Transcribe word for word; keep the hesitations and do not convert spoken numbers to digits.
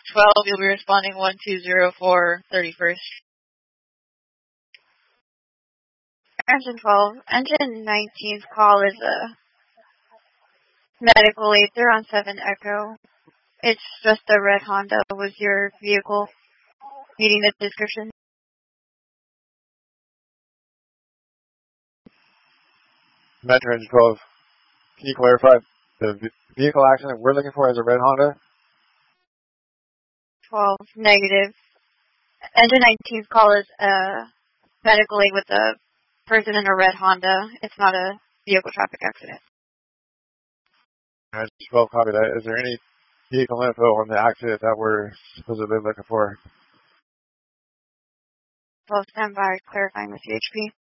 twelve, you'll be responding one two zero four thirty-first. Engine twelve, engine nineteen's call is a medical aid. They're on seven Echo. It's just a red Honda. Was your vehicle meeting the description? Metro Engine twelve, can you clarify the vehicle accident we're looking for as a red Honda? twelve, negative. Engine nineteen's call is a medical aid with a person in a red Honda. It's not a vehicle traffic accident. Alright, twelve, copy that. Is there any vehicle info on the accident that we're supposedly looking for? twelve, stand by, clarifying the C H P.